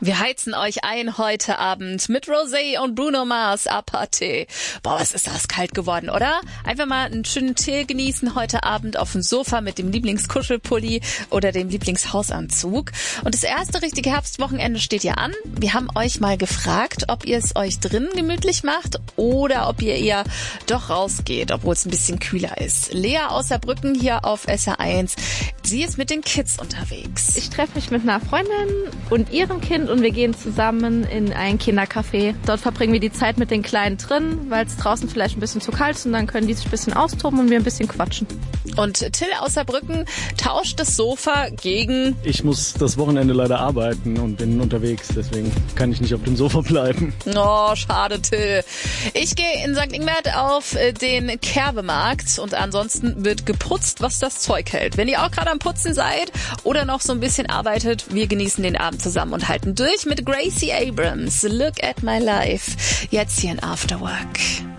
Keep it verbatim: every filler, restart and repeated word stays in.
Wir heizen euch ein heute Abend mit Rosé und Bruno Mars Aparte. Boah, was ist das kalt geworden, oder? Einfach mal einen schönen Tee genießen heute Abend auf dem Sofa mit dem Lieblingskuschelpulli oder dem Lieblingshausanzug. Und das erste richtige Herbstwochenende steht ja an. Wir haben euch mal gefragt, ob ihr es euch drinnen gemütlich macht oder ob ihr eher doch rausgeht, obwohl es ein bisschen kühler ist. Lea aus Saarbrücken hier auf S R eins. Sie ist mit den Kids unterwegs. Ich treffe mich mit einer Freundin und ihrem Kind und wir gehen zusammen in ein Kindercafé. Dort verbringen wir die Zeit mit den Kleinen drin, weil es draußen vielleicht ein bisschen zu kalt ist und dann können die sich ein bisschen austoben und wir ein bisschen quatschen. Und Till aus Saarbrücken tauscht das Sofa gegen... Ich muss das Wochenende leider arbeiten und bin unterwegs, deswegen kann ich nicht auf dem Sofa bleiben. Oh, schade, Till. Ich gehe in Sankt Ingbert auf den Kerbemarkt und ansonsten wird geputzt, was das Zeug hält. Wenn ihr auch gerade am Putzen seid oder noch so ein bisschen arbeitet, wir genießen den Abend zusammen und halten durch mit Gracie Abrams. Look at my life. Jetzt hier in After Work.